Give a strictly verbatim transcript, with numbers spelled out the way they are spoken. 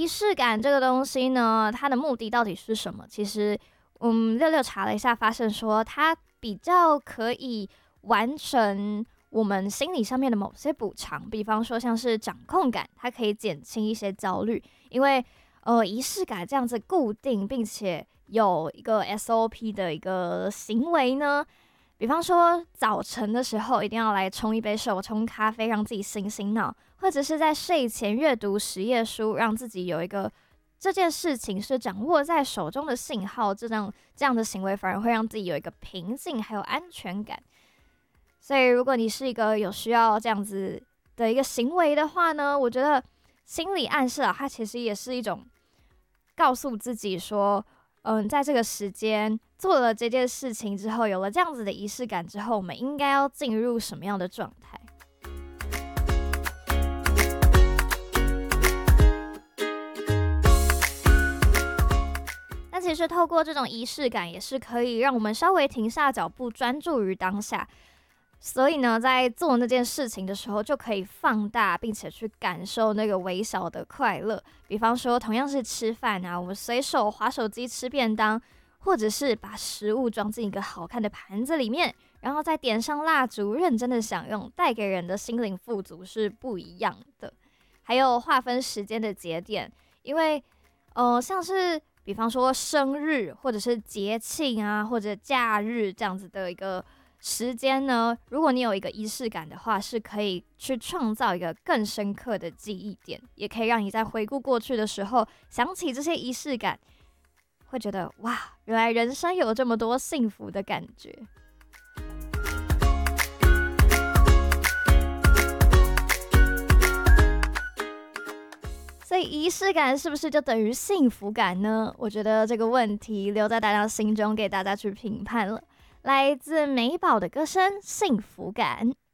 仪式感这个东西呢，它的目的到底是什么？其实，嗯，六六查了一下，发现说它比较可以完成我们心理上面的某些补偿，比方说像是掌控感，它可以减轻一些焦虑，因为呃仪式感这样子固定并且有一个 S O P 的一个行为呢。比方说，早晨的时候一定要来冲一杯手冲咖啡，让自己醒醒脑，或者是在睡前阅读十页书，让自己有一个这件事情是掌握在手中的信号，这样这样的行为反而会让自己有一个平静还有安全感。所以，如果你是一个有需要这样子的一个行为的话呢，我觉得心理暗示啊，它其实也是一种告诉自己说，嗯，在这个时间做了这件事情之后，有了这样子的仪式感之后，我们应该要进入什么样的状态？那其实透过这种仪式感，也是可以让我们稍微停下脚步，专注于当下。所以呢，在做那件事情的时候，就可以放大，并且去感受那个微小的快乐。比方说，同样是吃饭啊，我们随手滑手机吃便当，或者是把食物装进一个好看的盘子里面，然后再点上蜡烛，认真的享用，带给人的心灵富足是不一样的。还有划分时间的节点，因为呃，像是比方说生日或者是节庆啊，或者假日这样子的一个时间呢，如果你有一个仪式感的话，是可以去创造一个更深刻的记忆点，也可以让你在回顾过去的时候，想起这些仪式感，会觉得哇，原来人生有这么多幸福的感觉。所以仪式感是不是就等于幸福感呢？我觉得这个问题留在大家心中，给大家去评判了。来自美宝的歌声《幸福感》。